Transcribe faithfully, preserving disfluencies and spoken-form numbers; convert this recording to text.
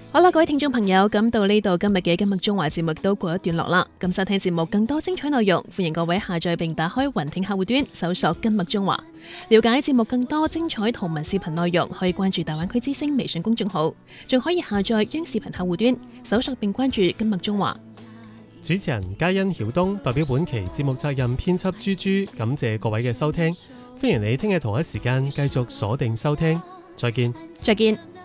好啦，各位聽眾朋友，咁到呢度今日嘅今日中華節目都過一段落啦。咁收聽節目更多精彩內容，歡迎各位下載並打開雲聽客戶端，搜索今日中華，了解節目更多精彩圖文視頻內容，可以關注大灣區之聲微信公眾號，仲可以下載央視頻客戶端，搜索並關注今日中華。 主持人嘉欣曉東代表本期節目責任編輯豬豬，感謝各位嘅收聽，歡迎你聽日同一時間繼續鎖定收聽，再見。 再見。